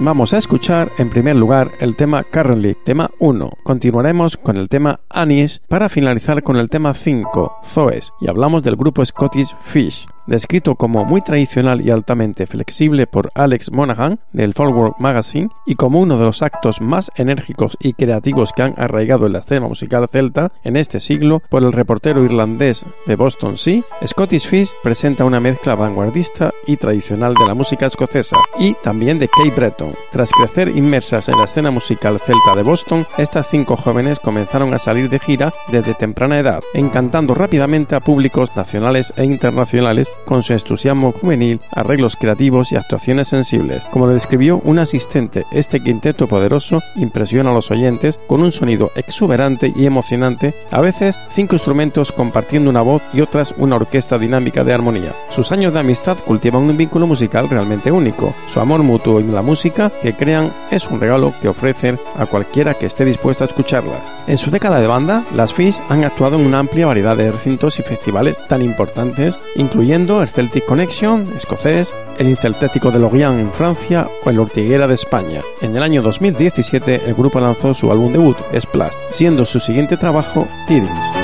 Vamos a escuchar en primer lugar el tema Currently, tema 1. Continuaremos con el tema Anise para finalizar con el tema 5, Zoes, y hablamos del grupo Scottish Fish. Descrito como muy tradicional y altamente flexible por Alex Monaghan del Folkwork Magazine y como uno de los actos más enérgicos y creativos que han arraigado en la escena musical celta en este siglo por el reportero irlandés de Boston Sea, Scottish Fish presenta una mezcla vanguardista y tradicional de la música escocesa y también de Cape Breton. Tras crecer inmersas en la escena musical celta de Boston, estas 5 jóvenes comenzaron a salir de gira desde temprana edad, encantando rápidamente a públicos nacionales e internacionales con su entusiasmo juvenil, arreglos creativos y actuaciones sensibles. Como lo describió un asistente, este quinteto poderoso impresiona a los oyentes con un sonido exuberante y emocionante, a veces 5 instrumentos compartiendo una voz y otras una orquesta dinámica de armonía. Sus años de amistad cultivan un vínculo musical realmente único. Su amor mutuo en la música que crean es un regalo que ofrecen a cualquiera que esté dispuesto a escucharlas. En su década de banda, las Fish han actuado en una amplia variedad de recintos y festivales tan importantes, incluyendo el Celtic Connection escocés, el Inceltético de Lorient en Francia o el Ortiguera de España. En el año 2017 el grupo lanzó su álbum debut, Splash, siendo su siguiente trabajo Tidings.